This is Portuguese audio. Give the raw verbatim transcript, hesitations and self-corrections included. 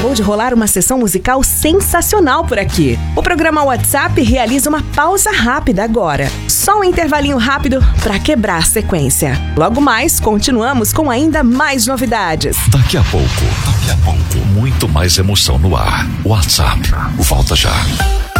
acabou de rolar uma sessão musical sensacional por aqui. O programa WhatsApp realiza uma pausa rápida agora. Só um intervalinho rápido para quebrar a sequência. Logo mais, continuamos com ainda mais novidades. Daqui a pouco, daqui a pouco, muito mais emoção no ar. WhatsApp, volta já.